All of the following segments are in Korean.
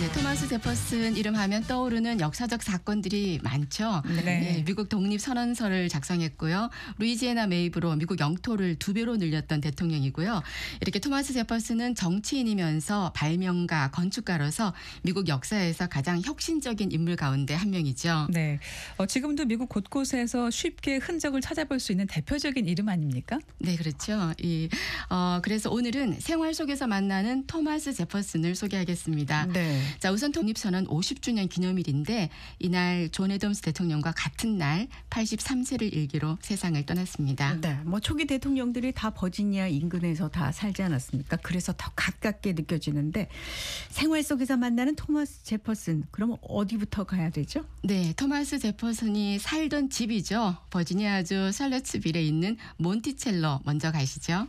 네, 토마스 제퍼슨 이름하면 떠오르는 역사적 사건들이 많죠. 네. 네, 미국 독립선언서를 작성했고요. 루이지애나 매입으로 미국 영토를 2배로 늘렸던 대통령이고요. 이렇게 토마스 제퍼슨은 정치인이면서 발명가, 건축가로서 미국 역사에서 가장 혁신적인 인물 가운데 한 명이죠. 네. 지금도 미국 곳곳에서 쉽게 흔적을 찾아볼 수 있는 대표적인 이름 아닙니까? 네, 그렇죠. 그래서 오늘은 생활 속에서 만나는 토마스 제퍼슨을 소개하겠습니다. 네. 자, 우선 독립선언 50주년 기념일인데 이날 존 애덤스 대통령과 같은 날 83세를 일기로 세상을 떠났습니다. 네, 뭐 초기 대통령들이 다 버지니아 인근에서 다 살지 않았습니까? 그래서 더 가깝게 느껴지는데 생활 속에서 만나는 토마스 제퍼슨, 그럼 어디부터 가야 되죠? 네, 토마스 제퍼슨이 살던 집이죠. 버지니아주 샬럿츠빌에 있는 몬티첼로 먼저 가시죠.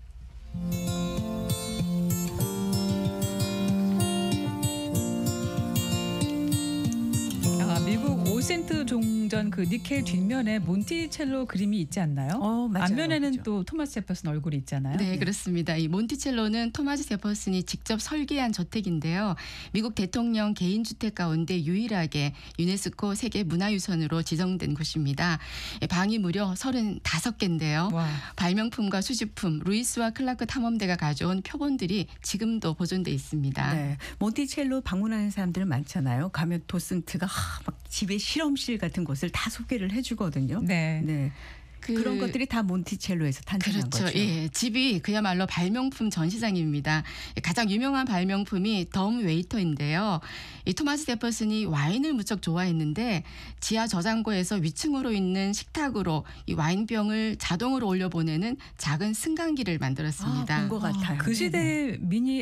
미국 5센트 종전 그 니켈 뒷면에 몬티첼로 그림이 있지 않나요? 맞아요. 앞면에는 그렇죠. 또 토마스 제퍼슨 얼굴이 있잖아요. 네, 그렇습니다. 이 몬티첼로는 토마스 제퍼슨이 직접 설계한 저택인데요. 미국 대통령 개인주택 가운데 유일하게 유네스코 세계 문화유산으로 지정된 곳입니다. 방이 무려 35개인데요. 와. 발명품과 수집품, 루이스와 클라크 탐험대가 가져온 표본들이 지금도 보존돼 있습니다. 네, 몬티첼로 방문하는 사람들 많잖아요. 가면 도슨트가 막 집의 실험실 같은 곳을 다 소개를 해주거든요. 네. 네. 그런 것들이 다 몬티첼로에서 탄생한 그렇죠. 거죠. 예, 집이 그야말로 발명품 전시장입니다. 가장 유명한 발명품이 덤 웨이터인데요. 이 토마스 제퍼슨이 와인을 무척 좋아했는데 지하 저장고에서 위층으로 있는 식탁으로 이 와인병을 자동으로 올려보내는 작은 승강기를 만들었습니다. 본 것 같아요. 그 시대의 미니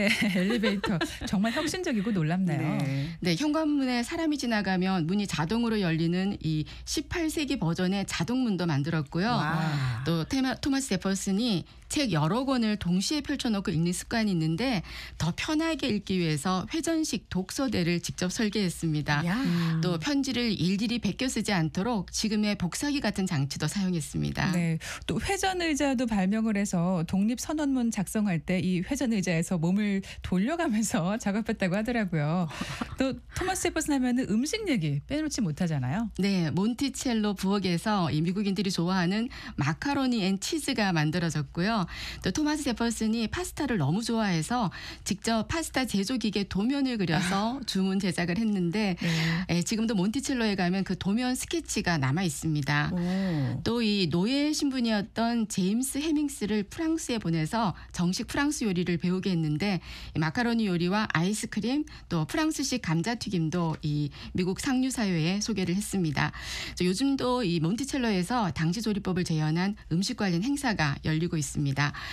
엘리베이터 정말 혁신적이고 놀랍네요. 네. 네, 현관문에 사람이 지나가면 문이 자동으로 열리는 이 18세기 버전의 자동문도 만들었고요. 와. 또 토마스 제퍼슨이 책 여러 권을 동시에 펼쳐놓고 읽는 습관이 있는데 더 편하게 읽기 위해서 회전식 독서대를 직접 설계했습니다. 야. 또 편지를 일일이 베껴 쓰지 않도록 지금의 복사기 같은 장치도 사용했습니다. 네. 또 회전 의자도 발명을 해서 독립 선언문 작성할 때 이 회전 의자에서 몸을 돌려가면서 작업했다고 하더라고요. 또 토마스 제퍼슨 하면은 음식 얘기 빼놓지 못하잖아요. 네, 몬티첼로 부엌에서 이 미국인들이 좋아하는 마카로니 앤 치즈가 만들어졌고요. 또 토마스 제퍼슨이 파스타를 너무 좋아해서 직접 파스타 제조 기계 도면을 그려서 주문 제작을 했는데 네. 지금도 몬티첼로에 가면 그 도면 스케치가 남아 있습니다. 오. 또 이 노예 신분이었던 제임스 해밍스를 프랑스에 보내서 정식 프랑스 요리를 배우게 했는데 이 마카로니 요리와 아이스크림 또 프랑스식 감자튀김도 이 미국 상류 사회에 소개를 했습니다. 요즘도 이 몬티첼로에서 당시 조리법을 재현한 음식 관련 행사가 열리고 있습니다.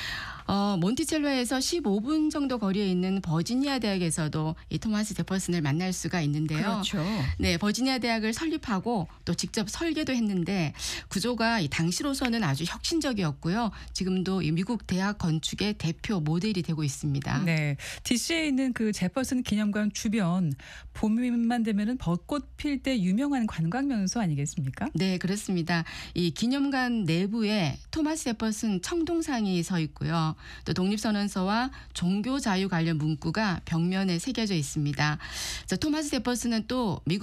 몬티첼로에서 15분 정도 거리에 있는 버지니아 대학에서도 이 토마스 제퍼슨을 만날 수가 있는데요. 그렇죠. 네, 버지니아 대학을 설립하고 또 직접 설계도 했는데 구조가 이 당시로서는 아주 혁신적이었고요. 지금도 이 미국 대학 건축의 대표 모델이 되고 있습니다. 네, DC에 있는 그 제퍼슨 기념관 주변 봄만 되면은 벚꽃 필 때 유명한 관광 명소 아니겠습니까? 네, 그렇습니다. 이 기념관 내부에 토마스 제퍼슨 청동상이 서 있고요. 또 독립선언서와 종교 자유 관련 문구가 벽면에 새겨져 있습니다. 토마스 제퍼슨은 또 미국